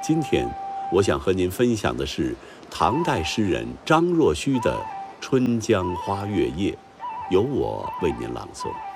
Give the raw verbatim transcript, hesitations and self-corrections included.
今天，我想和您分享的是唐代诗人张若虚的《春江花月夜》，由我为您朗诵。